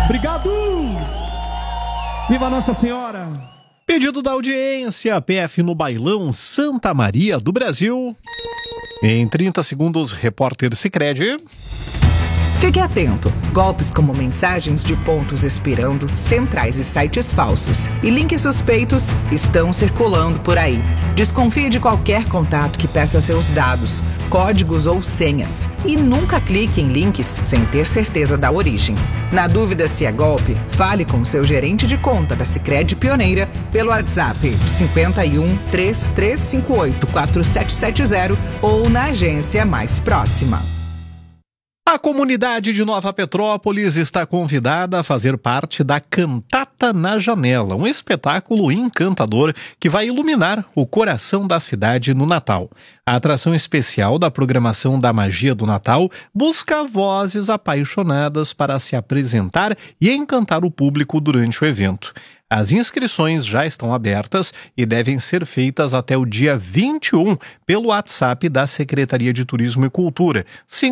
Obrigado! Viva Nossa Senhora! Pedido da audiência, PF no Bailão Santa Maria do Brasil. Em 30 segundos, repórter Sicredi. Fique atento. Golpes como mensagens de pontos expirando, centrais e sites falsos e links suspeitos estão circulando por aí. Desconfie de qualquer contato que peça seus dados, códigos ou senhas. E nunca clique em links sem ter certeza da origem. Na dúvida se é golpe, fale com seu gerente de conta da Sicredi Pioneira pelo WhatsApp 51 3358 4770 ou na agência mais próxima. A comunidade de Nova Petrópolis está convidada a fazer parte da Cantata na Janela, um espetáculo encantador que vai iluminar o coração da cidade no Natal. A atração especial da programação da Magia do Natal busca vozes apaixonadas para se apresentar e encantar o público durante o evento. As inscrições já estão abertas e devem ser feitas até o dia 21 pelo WhatsApp da Secretaria de Turismo e Cultura,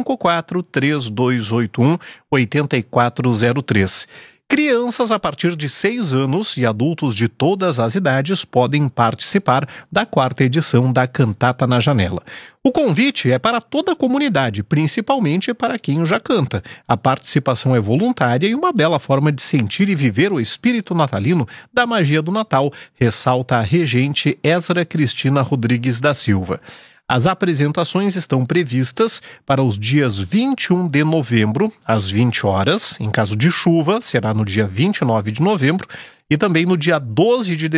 543281-8403. Crianças a partir de 6 anos e adultos de todas as idades podem participar da 4ª edição da Cantata na Janela. O convite é para toda a comunidade, principalmente para quem já canta. A participação é voluntária e uma bela forma de sentir e viver o espírito natalino da magia do Natal, ressalta a regente Ezra Cristina Rodrigues da Silva. As apresentações estão previstas para os dias 21 de novembro, às 20 horas. Em caso de chuva, será no dia 29 de novembro e também no dia 12 de dezembro.